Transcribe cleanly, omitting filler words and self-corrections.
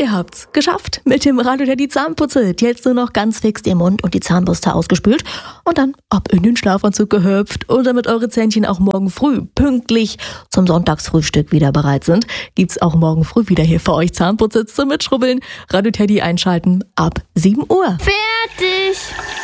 Ihr habt's geschafft mit dem Radio Teddy Zahnputze. Jetzt nur noch ganz fix den Mund und die Zahnbürste ausgespült und dann ab in den Schlafanzug gehüpft. Und damit eure Zähnchen auch morgen früh pünktlich zum Sonntagsfrühstück wieder bereit sind, gibt's auch morgen früh wieder hier für euch Zahnputze zum Mitschrubbeln. Radio Teddy einschalten ab 7 Uhr. Fertig!